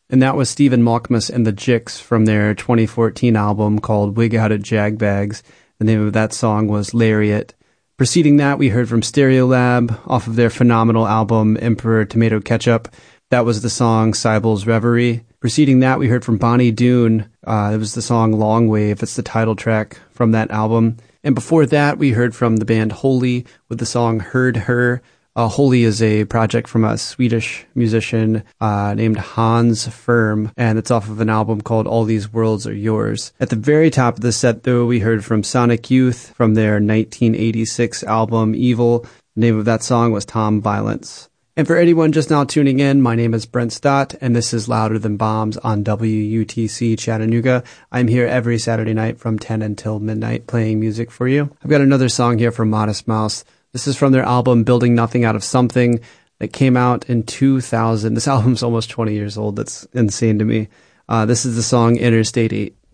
And that was Stephen Malkmus and the Jicks from their 2014 album called Wig Out at Jagbags. The name of that song was Lariat. Preceding that, we heard from Stereolab off of their phenomenal album Emperor Tomato Ketchup. That was the song Cybel's Reverie. Preceding that, we heard from Bonnie Doon. It was the song Long Wave. It's the title track from that album. And before that, we heard from the band Holy with the song Heard Her. Holy is a project from a Swedish musician named Hans Firm, and it's off of an album called All These Worlds Are Yours. At the very top of the set, though, we heard from Sonic Youth from their 1986 album Evil. The name of that song was Tom Violence. And for anyone just now tuning in, my name is Brent Stott, and this is Louder Than Bombs on WUTC Chattanooga. I'm here every Saturday night from 10 until midnight playing music for you. I've got another song here from Modest Mouse. This is from their album Building Nothing Out of Something that came out in 2000. This album's almost 20 years old. That's insane to me. This is the song Interstate 8.